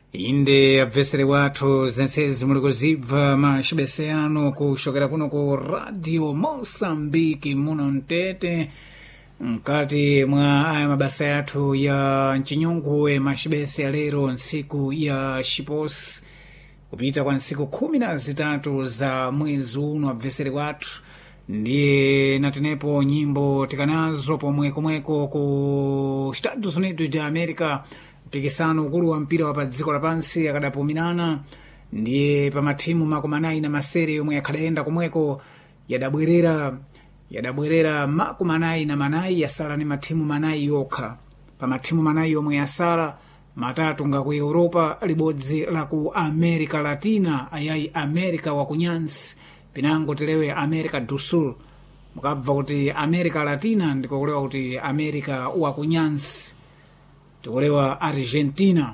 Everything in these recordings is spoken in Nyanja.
inde abvesere wathu zensezi muli kuzibva maxibese ano kuxokera kuno ku radio Mosambiki muno mtete mkati mwa aya mabasa yathu ya mchinyunguwe maxibese ya lero nsiku ya xiposi kupita kwa nsiku 13 za mwezi uno abvesere wathu ndiye natenepo nyimbo tikanazo pomwekomweko ku Estados Unidos de America mpikisano ukulu wa mpira wa pa dziko lapansi akadapominana ndiye pa mathimu makumi anayi na masere yomwe yakhadayenda komweko yadabwerera makumi anayi na manayi yasala ni mathimu manayi yokha pa mathimu manayi yomwe yasala matatu nga ku Europa libodzi la ku America Latina ayayi America wakunyansi pinango telewe America do Sul mukabva kuti America Latina ndikokulewa kuti America wakunyansi tikulewa Argentina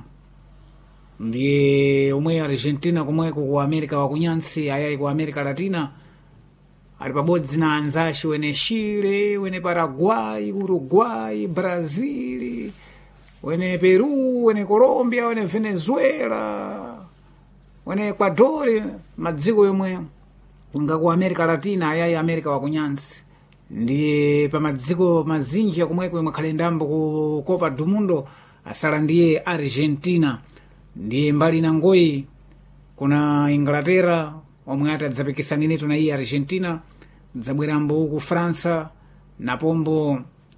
ndiye omwe Argentina kumweko ku America wakunyansi ayayi ku America Latina ali pabodzi na anzashi wene Chile wene Paraguay Uruguay Brazil wene Peru wene Colombia wene Venezuela wene Ecuador madziko yomwe nga ku America Latina ayayi America wakunyansi ndiye pa madziko mazinji yakumweko yomwe khalendambo ku Copa do Mundo asala ndiye Argentina ndiye mbali na ngoyi kuna Inglaterra omwe atadzapikisaninetu na iye Argentina dzabwerambo ku Fransa na pombo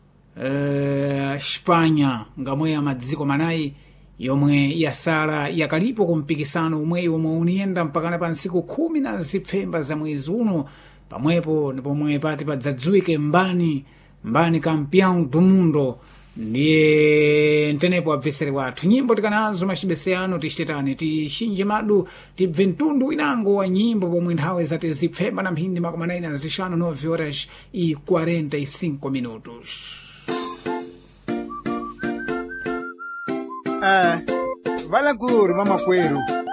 Spanya ngamwe ya madziko manayi yomwe yasala yakalipo kumpikisano umweyi omwe uniyenda mpakana pa nsiku 10 za mwezi uno pamwepo ndipomwe pati padzadziwike mbani campeão do mundo ndiye ntenepo abvesere wathu nyimbo tikanazo maxibese ano tichitetani tixinje madu tibve mtundu winango wa nyimbo pomwe nthawe zati zipfemba na mphindi makumi anayi na zixanu 9 horas e 45 minutos. Vala guru mama kweru